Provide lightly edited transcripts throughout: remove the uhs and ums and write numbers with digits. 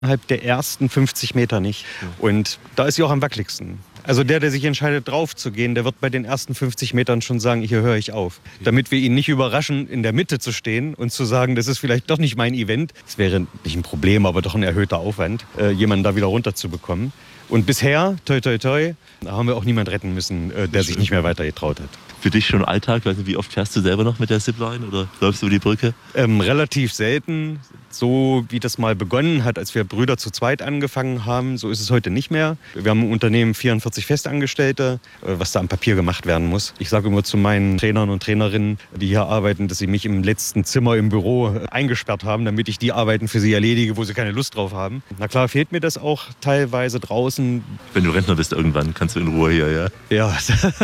Innerhalb der ersten 50 Meter nicht. Und da ist sie auch am wackeligsten. Also der sich entscheidet, drauf zu gehen, der wird bei den ersten 50 Metern schon sagen, hier höre ich auf. Damit wir ihn nicht überraschen, in der Mitte zu stehen und zu sagen, das ist vielleicht doch nicht mein Event. Das wäre nicht ein Problem, aber doch ein erhöhter Aufwand, jemanden da wieder runterzubekommen. Und bisher, toi toi toi, haben wir auch niemanden retten müssen, der sich nicht mehr weiter getraut hat. Für dich schon Alltag? Weiß nicht, wie oft fährst du selber noch mit der Zipline oder läufst du über die Brücke? Relativ selten. So wie das mal begonnen hat, als wir Brüder zu zweit angefangen haben, so ist es heute nicht mehr. Wir haben im Unternehmen 44 Festangestellte, was da am Papier gemacht werden muss. Ich sage immer zu meinen Trainern und Trainerinnen, die hier arbeiten, dass sie mich im letzten Zimmer im Büro eingesperrt haben, damit ich die Arbeiten für sie erledige, wo sie keine Lust drauf haben. Na klar, fehlt mir das auch teilweise draußen. Wenn du Rentner bist irgendwann, kannst du in Ruhe hier, ja? Ja,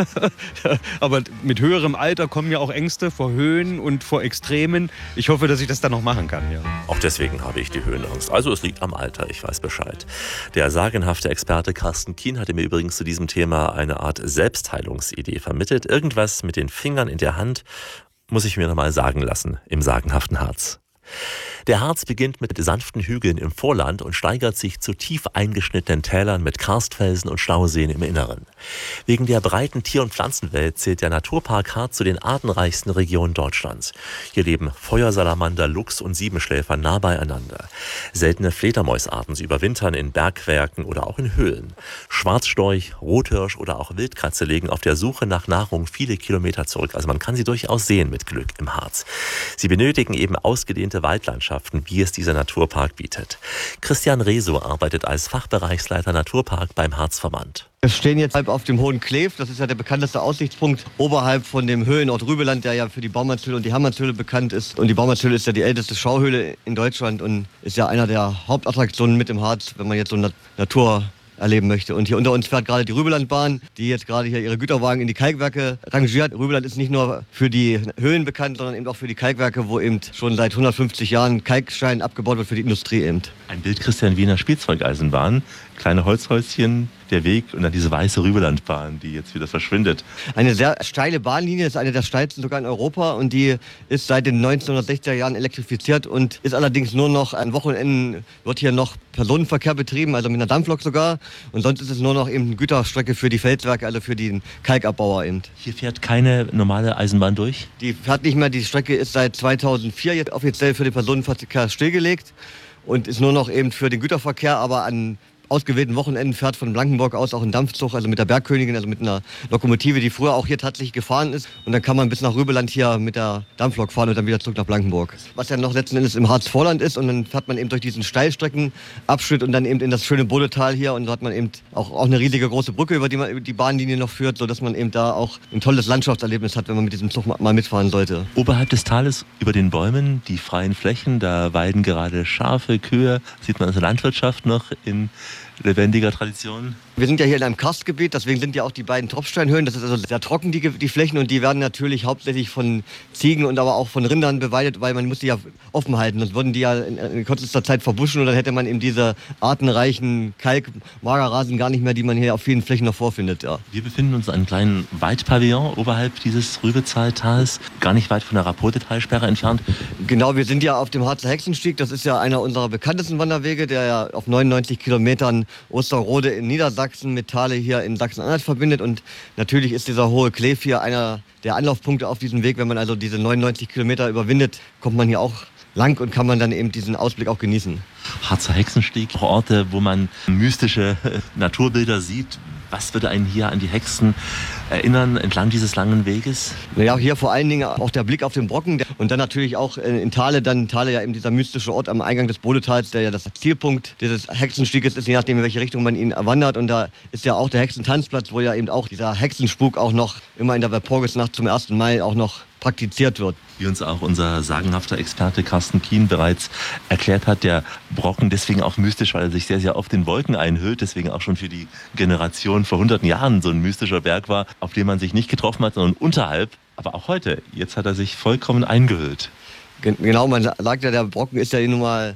aber mit höherem Alter kommen ja auch Ängste vor Höhen und vor Extremen. Ich hoffe, dass ich das dann noch machen kann, ja. Auch deswegen habe ich die Höhenangst. Also es liegt am Alter, ich weiß Bescheid. Der sagenhafte Experte Carsten Kien hatte mir übrigens zu diesem Thema eine Art Selbstheilungsidee vermittelt. Irgendwas mit den Fingern in der Hand, muss ich mir noch mal sagen lassen, im sagenhaften Harz. Der Harz beginnt mit sanften Hügeln im Vorland und steigert sich zu tief eingeschnittenen Tälern mit Karstfelsen und Stauseen im Inneren. Wegen der breiten Tier- und Pflanzenwelt zählt der Naturpark Harz zu den artenreichsten Regionen Deutschlands. Hier leben Feuersalamander, Luchs und Siebenschläfer nah beieinander. Seltene Fledermausarten überwintern in Bergwerken oder auch in Höhlen. Schwarzstorch, Rothirsch oder auch Wildkatze legen auf der Suche nach Nahrung viele Kilometer zurück. Also man kann sie durchaus sehen mit Glück im Harz. Sie benötigen eben ausgedehnte Waldlandschaften, wie es dieser Naturpark bietet. Christian Reso arbeitet als Fachbereichsleiter Naturpark beim Harzverband. Wir stehen jetzt auf dem Hohen Kleef, das ist ja der bekannteste Aussichtspunkt oberhalb von dem Höhenort Rübeland, der ja für die Baumanshöhle und die Hermannshöhle bekannt ist. Und die Baumanshöhle ist ja die älteste Schauhöhle in Deutschland und ist ja einer der Hauptattraktionen mit dem Harz, wenn man jetzt so Natur erleben möchte. Und hier unter uns fährt gerade die Rübelandbahn, die jetzt gerade hier ihre Güterwagen in die Kalkwerke rangiert. Rübeland ist nicht nur für die Höhlen bekannt, sondern eben auch für die Kalkwerke, wo eben schon seit 150 Jahren Kalkstein abgebaut wird für die Industrie eben. Ein Bild Christian Wiener Spielzeugeisenbahn, kleine Holzhäuschen, der Weg und dann diese weiße Rübelandbahn, die jetzt wieder verschwindet. Eine sehr steile Bahnlinie, ist eine der steilsten sogar in Europa und die ist seit den 1960er Jahren elektrifiziert und ist allerdings nur noch an Wochenenden, wird hier noch Personenverkehr betrieben, also mit einer Dampflok sogar. Und sonst ist es nur noch eben eine Güterstrecke für die Felswerke, also für den Kalkabbauer eben. Hier fährt keine normale Eisenbahn durch? Die fährt nicht mehr, die Strecke ist seit 2004 jetzt offiziell für den Personenverkehr stillgelegt und ist nur noch eben für den Güterverkehr, aber an ausgewählten Wochenenden fährt von Blankenburg aus auch ein Dampfzug, also mit der Bergkönigin, also mit einer Lokomotive, die früher auch hier tatsächlich gefahren ist. Und dann kann man bis nach Rübeland hier mit der Dampflok fahren und dann wieder zurück nach Blankenburg. Was ja noch letzten Endes im Harzvorland ist und dann fährt man eben durch diesen Steilstreckenabschnitt und dann eben in das schöne Bodetal hier und da hat man eben auch eine riesige große Brücke, über die man die Bahnlinie noch führt, sodass man eben da auch ein tolles Landschaftserlebnis hat, wenn man mit diesem Zug mal mitfahren sollte. Oberhalb des Tales über den Bäumen, die freien Flächen, da weiden gerade Schafe, Kühe. Sieht man also Landwirtschaft noch in lebendiger Tradition? Wir sind ja hier in einem Karstgebiet, deswegen sind ja auch die beiden Tropfsteinhöhen. Das ist also sehr trocken, die Flächen, und die werden natürlich hauptsächlich von Ziegen und aber auch von Rindern beweidet, weil man muss die ja offen halten. Sonst würden die ja in kürzester Zeit verbuschen und dann hätte man eben diese artenreichen Kalk-Magerrasen gar nicht mehr, die man hier auf vielen Flächen noch vorfindet. Ja. Wir befinden uns in einem kleinen Weidpavillon oberhalb dieses Rübezahltals, gar nicht weit von der Rapote-Talsperre entfernt. Genau, wir sind ja auf dem Harzer Hexenstieg. Das ist ja einer unserer bekanntesten Wanderwege, der ja auf 99 Kilometern Osterrode in Niedersachsen mit Thale hier in Sachsen-Anhalt verbindet. Und natürlich ist dieser Hohe Kleef hier einer der Anlaufpunkte auf diesem Weg. Wenn man also diese 99 Kilometer überwindet, kommt man hier auch lang und kann man dann eben diesen Ausblick auch genießen. Harzer Hexenstieg, Orte, wo man mystische Naturbilder sieht. Was würde einen hier an die Hexen erinnern entlang dieses langen Weges? Ja, hier vor allen Dingen auch der Blick auf den Brocken und dann natürlich auch in Thale, ja eben dieser mystische Ort am Eingang des Bodetals, der ja das Zielpunkt dieses Hexenstieges ist, je nachdem in welche Richtung man ihn wandert. Und da ist ja auch der Hexentanzplatz, wo ja eben auch dieser Hexenspuk auch noch immer in der Walpurgisnacht zum 1. Mai auch noch praktiziert wird. Wie uns auch unser sagenhafter Experte Carsten Kien bereits erklärt hat, der Brocken deswegen auch mystisch, weil er sich sehr, sehr oft in Wolken einhüllt, deswegen auch schon für die Generation vor hunderten Jahren so ein mystischer Berg war, auf dem man sich nicht getroffen hat, sondern unterhalb, aber auch heute. Jetzt hat er sich vollkommen eingehüllt. Genau, man sagt ja, der Brocken ist ja nun mal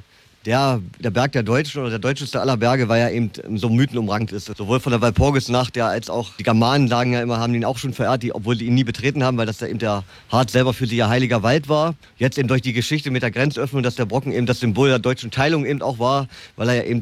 der Berg der Deutschen oder der deutscheste aller Berge, weil er eben so mythenumrankt ist. Sowohl von der Walpurgisnacht, als auch die Germanen sagen ja immer, haben ihn auch schon verehrt, obwohl sie ihn nie betreten haben, weil das ja eben der Harz selber für sie ja heiliger Wald war. Jetzt eben durch die Geschichte mit der Grenzöffnung, dass der Brocken eben das Symbol der deutschen Teilung eben auch war, weil er ja eben